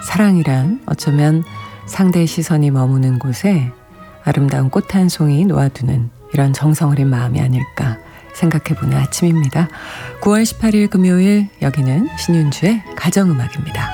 사랑이란 어쩌면 상대의 시선이 머무는 곳에 아름다운 꽃 한 송이 놓아두는 이런 정성 어린 마음이 아닐까 생각해보는 아침입니다. 9월 18일 금요일, 여기는 신윤주의 가정음악입니다.